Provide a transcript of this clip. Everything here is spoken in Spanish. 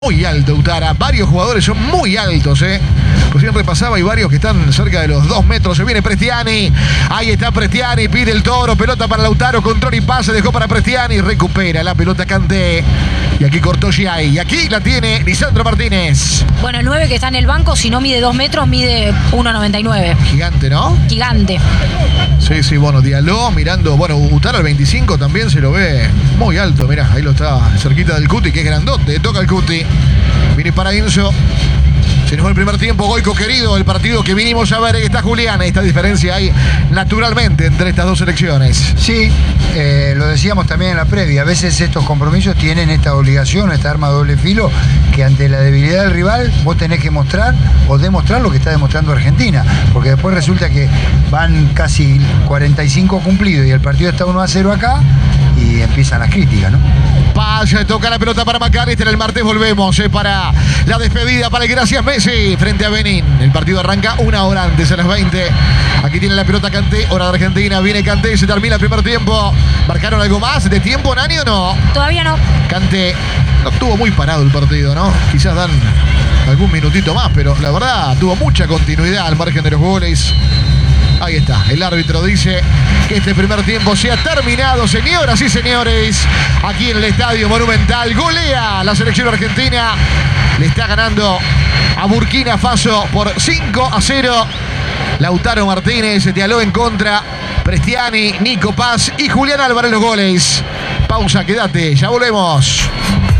Muy alto Utara, varios jugadores son muy altos, pues siempre pasaba, hay varios que están cerca de los 2 metros. Se viene Prestiani, ahí está Prestiani, pide el Toro, pelota para Lautaro, control y pase, dejó para Prestiani, recupera la pelota Kanté. Y aquí cortó Giai, y aquí la tiene Lisandro Martínez. Bueno, el 9 que está en el banco, si no mide 2 metros, mide 1,99. Gigante, ¿no? Gigante. Sí, bueno, Diallo mirando, bueno, Utara al 25 también se lo ve muy alto, mirá, ahí lo está cerquita del Cuti, que es grandote, toca el Cuti. Viene para Inso. Se nos va el primer tiempo, Goico querido, el partido que vinimos a ver. Ahí está Julián, esta diferencia hay naturalmente entre estas dos selecciones. Sí, lo decíamos también en la previa, a veces estos compromisos tienen esta obligación, esta arma de doble filo, que ante la debilidad del rival vos tenés que mostrar o demostrar lo que está demostrando Argentina, porque después resulta que van casi 45 cumplidos y el partido está 1-0 acá y empiezan las críticas, ¿no? Paya, toca la pelota para McAllister, el martes volvemos para la despedida para el Gracias Messi frente a Benín. El partido arranca 1 hora antes, a las 20. Aquí tiene la pelota Kanté, hora de Argentina, viene Kanté, se termina el primer tiempo. ¿Marcaron algo más de tiempo, Nani, o no? Todavía no. Kanté no estuvo muy parado el partido, ¿no? Quizás dan algún minutito más, pero la verdad tuvo mucha continuidad al margen de los goles. Ahí está, el árbitro dice que este primer tiempo se ha terminado, señoras y señores. Aquí en el Estadio Monumental, golea la selección argentina. Le está ganando a Burkina Faso por 5-0. Lautaro Martínez, Diallo en contra, Prestiani, Nico Paz y Julián Álvarez los goles. Pausa, quédate, ya volvemos.